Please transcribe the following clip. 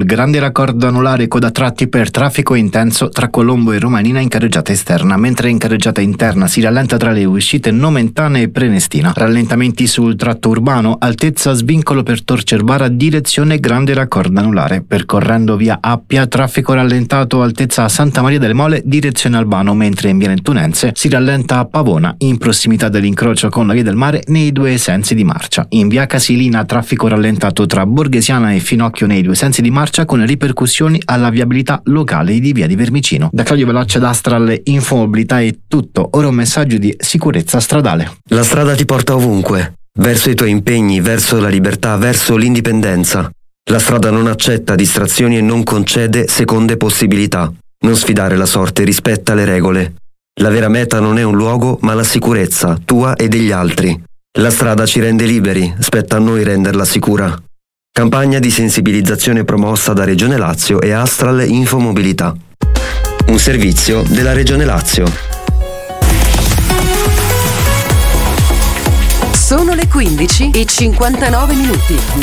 grande raccordo anulare coda tratti per traffico intenso tra Colombo e Romanina in carreggiata esterna, mentre in carreggiata interna si rallenta tra le uscite Nomentana e Prenestina. Rallentamenti sul tratto urbano, altezza svincolo per Tor Cerbara, direzione grande raccordo anulare. Percorrendo via Appia, traffico rallentato altezza Santa Maria delle Mole, direzione Albano, mentre in via Nettunense si rallenta a Pavona, in prossimità dell'incrocio con la via del Mare nei due sensi di marcia. In via Casilina, traffico rallentato tra Borghesiana e Finocchio nei due sensi di marcia, con ripercussioni alla viabilità locale di via di Vermicino. Da Claudio Velocce d'Astral Infomobilità è tutto. Ora un messaggio di sicurezza stradale. La strada ti porta ovunque, verso i tuoi impegni, verso la libertà, verso l'indipendenza. La strada non accetta distrazioni e non concede seconde possibilità. Non sfidare la sorte, rispetta le regole. La vera meta non è un luogo, ma la sicurezza, tua e degli altri. La strada ci rende liberi, spetta a noi renderla sicura. Campagna di sensibilizzazione promossa da Regione Lazio e Astral Infomobilità. Un servizio della Regione Lazio. Sono le 15:59.